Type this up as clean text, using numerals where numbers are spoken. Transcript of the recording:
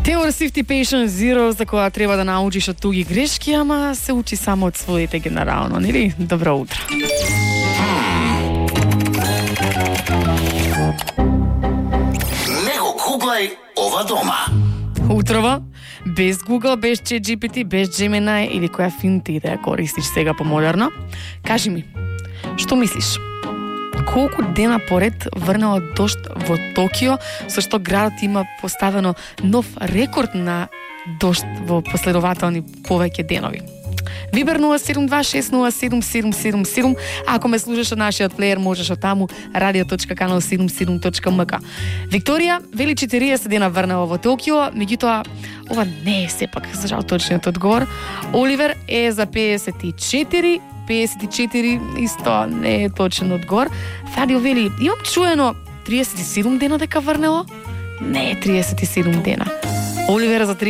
Теор Safety Patient Zero, за која треба да научиш од туги грешки, ама се учи само од своите генерално, нели? Добро утро. Не го гуглај ова дома. Утрово, без Google, без ChatGPT, без Gemini или која финта и да ја користиш сега помодерно, кажи ми, што мислиш? Колку дена поред врнала дожд во Токио, со што градот има поставено нов рекорд на дожд во последователни повеќе денови? Вибер 072607777. Ако ме слушаш од нашиот плеер, можеш од таму radio.canal77.mk. Викторија вели 40 дена врнала во Токио, меѓутоа ова не е сепак за жал точниот одговор. Оливер е за 54 исто не е точен одговор. Фадио вели, имам чуено 37 дена дека врнело? Не е 37 дена. Оливер за